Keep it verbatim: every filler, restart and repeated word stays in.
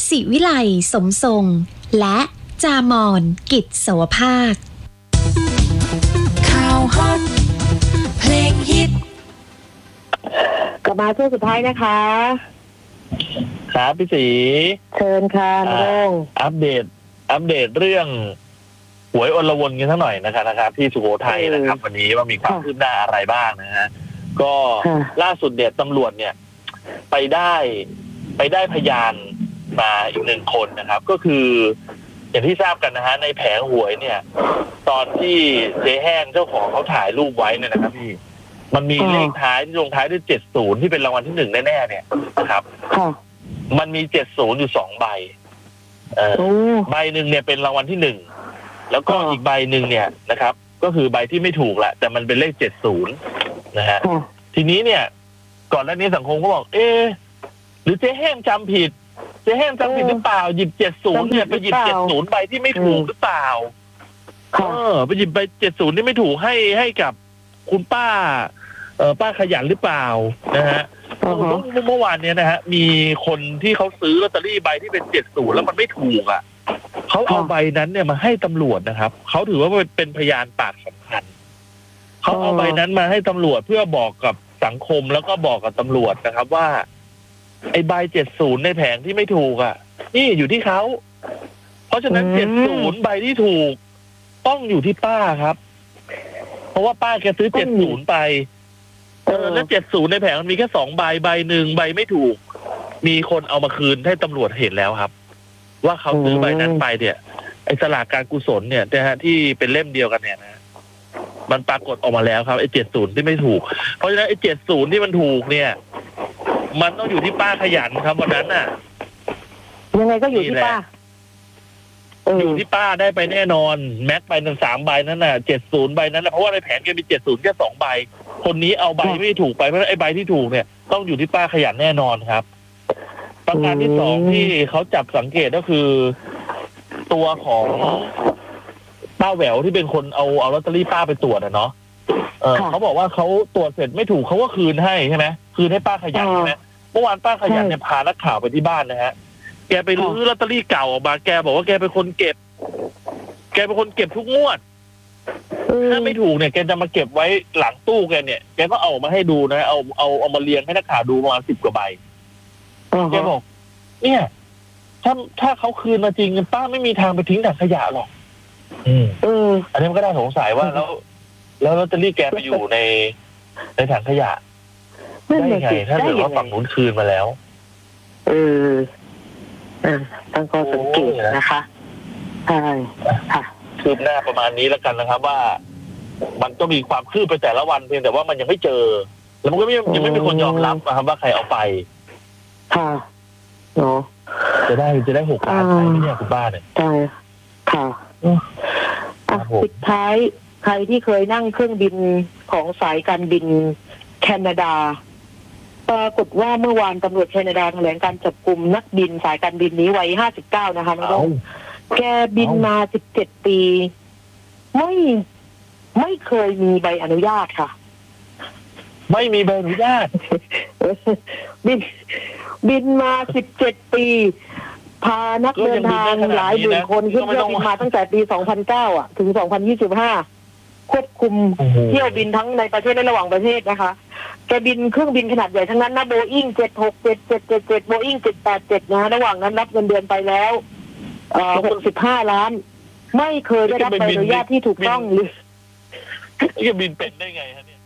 ศิวิไลสมทรงและจามอนกิจสวภาคข่าวฮอตเพลงฮิตกลับมาช่วงสุดท้ายนะคะครับพี่ศรีเชิญค่ะน้องอัปเดตอัปเดตเรื่องหวยอลวนกันสักหน่อยนะครับนะครับที่สุโขทัยนะครับวันนี้ว่ามีความคืบหน้าอะไรบ้างนะฮะก็ล่าสุดเด็ดตำรวจเนี่ยไปได้ไปได้พยานมาอีกหนึ่งคนนะครับก็คืออย่างที่ทราบกันนะฮะในแผงหวยเนี่ยตอนที่เจ๊แห้งเจ้าของเขาถ่ายรูปไว้เนี่ยนะครับพี่มันมีเลขท้ายที่ลงท้ายด้วยเจ็ดสิบที่เป็นรางวัลที่หนึ่งแน่ๆเนี่ยนะครับมันมีเจ็ดสิบอยู่สองใบเออใบหนึ่งเนี่ยเป็นรางวัลที่หนึ่งแล้วก็อีกใบหนึ่งเนี่ยนะครับก็คือใบที่ไม่ถูกแหละแต่มันเป็นเลขเจ็ดสิบนะฮะทีนี้เนี่ยก่อนหน้านี้สังคมก็บอกเอ๊ะหรือเจ๊แห้งจำผิดเจ๊แห้งจำผิดหรือเปล่าหยิบเจ็ดสิบเนี่ยไปหยิบเจ็ดสิบใบที่ไม่ถูกหรือเปล่าเออไปหยิบใบเจ็ดสิบที่ไม่ถูกให้ให้กับคุณป้าเออป้าขยันหรือเปล่านะฮะเมื่อวานเนี้ยนะฮะมีคนที่เขาซื้อลอตเตอรี่ใบที่เป็นเจ็ดสิบแล้วมันไม่ถูกอ่ะเขาเอาใบนั้นเนี่ยมาให้ตำรวจนะครับเขาถือว่าเป็นพยานปากสำคัญเขาเอาใบนั้นมาให้ตำรวจเพื่อบอกกับสังคมแล้วก็บอกกับตำรวจนะครับว่าไอ้ใบเจ็ดสิบในแผงที่ไม่ถูกอ่ะนี่อยู่ที่เขาเพราะฉะนั้นเจ็ดสิบใบที่ถูกต้องอยู่ที่ป้าครับเพราะว่าป้าแกซื้อเจ็ดสิบไปเออแล้วเจ็ดสิบในแผงมันมีแค่สองใบใบหนึ่งใบไม่ถูกมีคนเอามาคืนให้ตำรวจเห็นแล้วครับว่าเขาซื้อใบนั้นไปเนี่ยไอ้สลากการกุศลเนี่ยนะฮะที่เป็นเล่มเดียวกันเนี่ยนะมันปรากฏออกมาแล้วครับไอ้เจ็ดสิบที่ไม่ถูกเพราะฉะนั้นไอ้เจ็ดสิบที่มันถูกเนี่ยมันต้องอยู่ที่ป้าขยันครับวันนั้นน่ะยังไงก็อยู่ที่ป้าอยู่ที่ป้าได้ไปแน่นอนแม็กไปทั้งสามใบนั้นน่ะเจ็ดสิบใบนั้นนะเพราะว่าในแผงแกมีเจ็ดสิบแค่สองใบคนนี้เอาใบไม่ถูกไปเพราะไอ้ใบที่ถูกเนี่ยต้องอยู่ที่ป้าขยันแน่นอนครับประการที่สองที่เขาจับสังเกตก็คือตัวของป้าแหววที่เป็นคนเอาเอาลอตเตอรี่ป้าไปตรวจอะเนาะเออเขาบอกว่าเขาตรวจเสร็จไม่ถูกเขาก็คืนให้ใช่ไหมคืนให้ป้าขยันใช่ไหมเมื่อวานป้าขยันเนี่ยพานักข่าวไปที่บ้านนะฮะแกไปรื้อลอตเตอรี่เก่าออกมาแกบอกว่าแกเป็นคนเก็บแกเป็นคนเก็บทุกงวดถ้าไม่ถูกเนี่ยแกจะมาเก็บไว้หลังตู้แกเนี่ยแกก็เอามาให้ดูนะเอาเอาเอามาเรียงให้นักข่าวดูประมาณสิบกว่าใบแกบอกเนี่ยถ้าถ้าเขาคืนมาจริงป้าไม่มีทางไปทิ้งถังขยะหรอกอืมเอออันนี้มันก็น่าสงสัยว่าแล้วแล้วลอตเตอรี่แกไปอยู่ในในถังขยะได้ไงถ้าเกิดว่าฝั่งนู้นคืนมาแล้วเอออ่าตั้งข้อสังเกตนะคะใช่ค่ะคืบหน้าประมาณนี้แล้วกันนะครับว่ามันก็มีความคืบไปแต่ละวันเพียงแต่ว่ามันยังไม่เจอแล้วมันก็ยังไม่มีคนยอมรับนะครับว่าใครเอาไปค่ะเนาะจะได้จะได้หกล้านใช่ไหมเนี่ยคุณป้าเนี่ยใช่ค่ะอ่ะสุดท้ายใครที่เคยนั่งเครื่องบินของสายการบินแคนาดาปรากฏว่าเมื่อวานตำรวจแคนาดาแถลงการจับกุมนักบินสายการบินนี้วัยห้าสิบเก้านะคะน้องแกบินมาสิบเจ็ดปีไม่ไม่เคยมีใบอนุญาตค่ะไม่มีใบอนุญาตบินบินมาสิบเจ็ดปีพานักเดินทางหลายหมื่นคนขึ้นเครื่องบินมาตั้งแต่ปีสองพันเก้าอ่ะถึงสองพันยี่สิบห้าควบคุมเที่ยวบินทั้งในประเทศและระหว่างประเทศนะคะแกบินเครื่องบินขนาดใหญ่ทั้งนั้นนะโบอิ้งเจ็ดหกเจ็ดเจ็ดเจ็ดเจ็ดโบอิ้งเจ็ดแปดเจ็ดนะระหว่างนั้นรับเงินเดือนไปแล้วเอ่อหกสิบห้าล้านไม่เคยได้รับใบอนุญาตที่ถูกต้องหรือจะบินเป็นได้ไงฮะเนี่ย